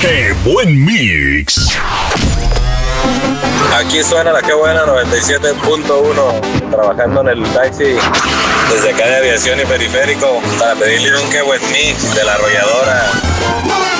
¡Qué buen mix! Aquí suena la que buena 97.1, trabajando en el taxi desde acá de Aviación y Periférico para pedirle un que buen mix de la arrolladora.